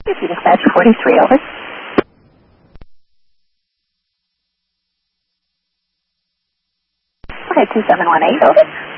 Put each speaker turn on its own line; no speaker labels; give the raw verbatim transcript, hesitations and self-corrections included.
Dispatch forty-three, over. Okay, two seven one eight, over.